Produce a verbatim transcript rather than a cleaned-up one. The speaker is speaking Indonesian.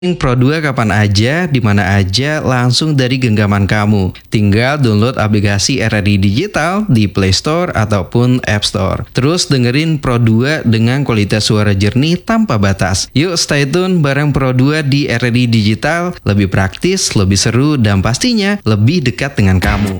Pro dua kapan aja, di mana aja, langsung dari genggaman kamu. Tinggal download aplikasi R R I Digital di Play Store ataupun App Store. Terus dengerin Pro dua dengan kualitas suara jernih tanpa batas. Yuk stay tune bareng Pro dua di R R I Digital, lebih praktis, lebih seru, dan pastinya lebih dekat dengan kamu.